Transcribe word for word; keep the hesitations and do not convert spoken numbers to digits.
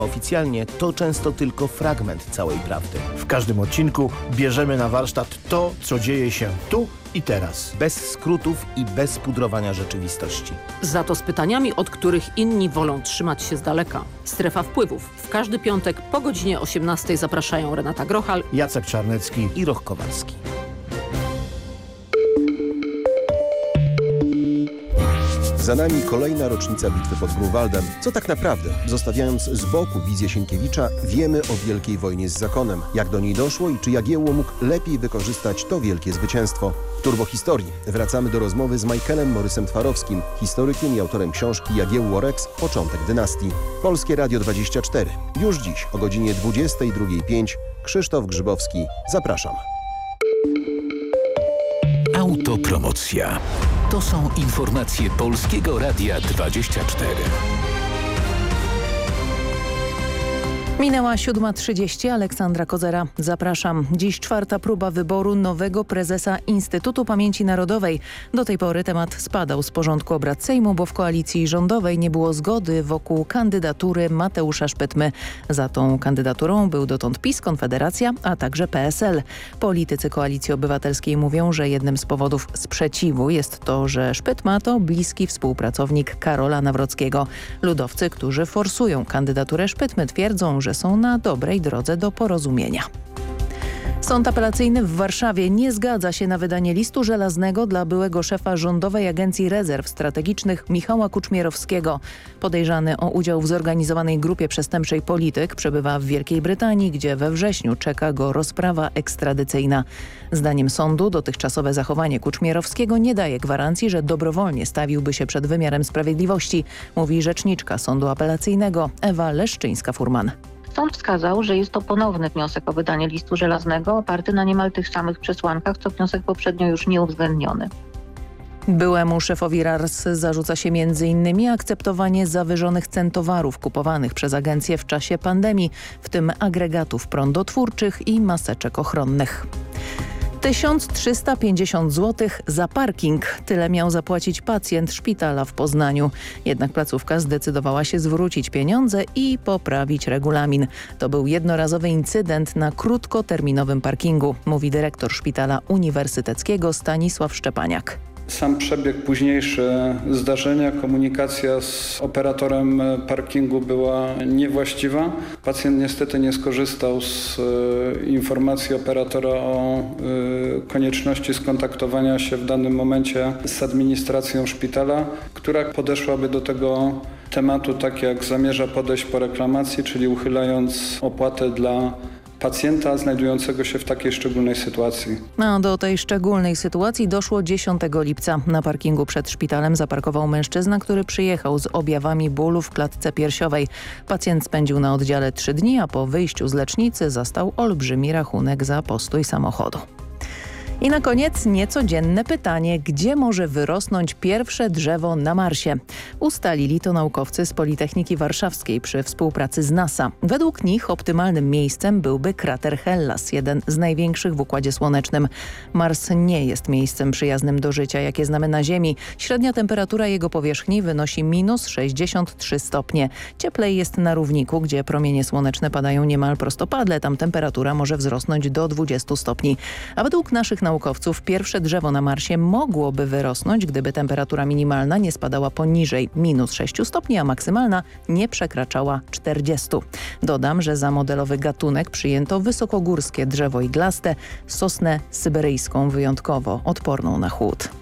Oficjalnie to często tylko fragment całej prawdy. W każdym odcinku bierzemy na warsztat to, co dzieje się tu i teraz. Bez skrótów i bez pudrowania rzeczywistości. Za to z pytaniami, od których inni wolą trzymać się z daleka. Strefa wpływów. W każdy piątek po godzinie osiemnastej zapraszają Renata Grochal, Jacek Czarnecki i Roch Kowalski. Za nami kolejna rocznica bitwy pod Grunwaldem. Co tak naprawdę, zostawiając z boku wizję Sienkiewicza, wiemy o Wielkiej Wojnie z Zakonem. Jak do niej doszło i czy Jagiełło mógł lepiej wykorzystać to wielkie zwycięstwo. W Turbohistorii wracamy do rozmowy z Michaelem Morysem Twarowskim, historykiem i autorem książki Jagiełło Rex – Początek dynastii. Polskie Radio dwadzieścia cztery. Już dziś o godzinie dwudziestej drugiej zero pięć. Krzysztof Grzybowski. Zapraszam. Autopromocja. To są informacje Polskiego Radia dwadzieścia cztery. Minęła siódma trzydzieści. Aleksandra Kozera. Zapraszam. Dziś czwarta próba wyboru nowego prezesa Instytutu Pamięci Narodowej. Do tej pory temat spadał z porządku obrad Sejmu, bo w koalicji rządowej nie było zgody wokół kandydatury Mateusza Szpytmy. Za tą kandydaturą był dotąd PiS, Konfederacja, a także P S L. Politycy Koalicji Obywatelskiej mówią, że jednym z powodów sprzeciwu jest to, że Szpytma to bliski współpracownik Karola Nawrockiego. Ludowcy, którzy forsują kandydaturę Szpytmy, twierdzą, że są na dobrej drodze do porozumienia. Sąd apelacyjny w Warszawie nie zgadza się na wydanie listu żelaznego dla byłego szefa Rządowej Agencji Rezerw Strategicznych Michała Kuczmierowskiego. Podejrzany o udział w zorganizowanej grupie przestępczej polityk przebywa w Wielkiej Brytanii, gdzie we wrześniu czeka go rozprawa ekstradycyjna. Zdaniem sądu dotychczasowe zachowanie Kuczmierowskiego nie daje gwarancji, że dobrowolnie stawiłby się przed wymiarem sprawiedliwości, mówi rzeczniczka sądu apelacyjnego Ewa Leszczyńska-Furman. Sąd wskazał, że jest to ponowny wniosek o wydanie listu żelaznego oparty na niemal tych samych przesłankach, co wniosek poprzednio już nieuwzględniony. Byłemu szefowi R A R S zarzuca się między innymi akceptowanie zawyżonych cen towarów kupowanych przez agencję w czasie pandemii, w tym agregatów prądotwórczych i maseczek ochronnych. tysiąc trzysta pięćdziesiąt złotych za parking. Tyle miał zapłacić pacjent szpitala w Poznaniu. Jednak placówka zdecydowała się zwrócić pieniądze i poprawić regulamin. To był jednorazowy incydent na krótkoterminowym parkingu, mówi dyrektor Szpitala Uniwersyteckiego Stanisław Szczepaniak. Sam przebieg późniejszy zdarzenia, komunikacja z operatorem parkingu była niewłaściwa. Pacjent niestety nie skorzystał z e, informacji operatora o e, konieczności skontaktowania się w danym momencie z administracją szpitala, która podeszłaby do tego tematu tak, jak zamierza podejść po reklamacji, czyli uchylając opłatę dla pacjenta znajdującego się w takiej szczególnej sytuacji. No, do tej szczególnej sytuacji doszło dziesiątego lipca. Na parkingu przed szpitalem zaparkował mężczyzna, który przyjechał z objawami bólu w klatce piersiowej. Pacjent spędził na oddziale trzy dni, a po wyjściu z lecznicy zastał olbrzymi rachunek za postój samochodu. I na koniec niecodzienne pytanie, gdzie może wyrosnąć pierwsze drzewo na Marsie? Ustalili to naukowcy z Politechniki Warszawskiej przy współpracy z NASA. Według nich optymalnym miejscem byłby krater Hellas, jeden z największych w Układzie Słonecznym. Mars nie jest miejscem przyjaznym do życia, jakie znamy na Ziemi. Średnia temperatura jego powierzchni wynosi minus sześćdziesiąt trzy stopnie. Cieplej jest na równiku, gdzie promienie słoneczne padają niemal prostopadle. Tam temperatura może wzrosnąć do dwudziestu stopni. A według naszych naukowców pierwsze drzewo na Marsie mogłoby wyrosnąć, gdyby temperatura minimalna nie spadała poniżej minus sześciu stopni, a maksymalna nie przekraczała czterdziestu. Dodam, że za modelowy gatunek przyjęto wysokogórskie drzewo iglaste, sosnę syberyjską wyjątkowo odporną na chłód.